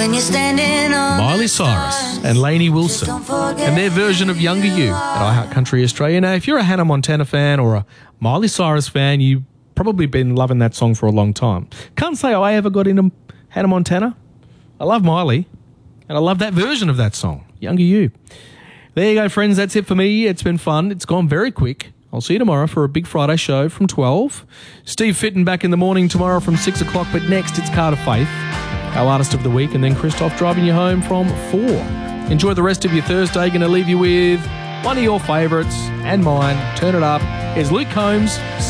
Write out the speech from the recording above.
when you're standing on Miley Cyrus and Lainey Wilson and their version of Younger You at iHeartCountry Australia. Now, if you're a Hannah Montana fan or a Miley Cyrus fan, you've probably been loving that song for a long time. Can't say I ever got into Hannah Montana. I love Miley, and I love that version of that song, Younger You. There you go, friends. That's it for me. It's been fun. It's gone very quick. I'll see you tomorrow for a Big Friday show from 12. Steve Fitton back in the morning tomorrow from 6 o'clock. But next, it's Carter Faith, our Artist of the Week, and then Christoph driving you home from 4. Enjoy the rest of your Thursday. Going to leave you with one of your favourites and mine. Turn it up. Here's Luke Combs.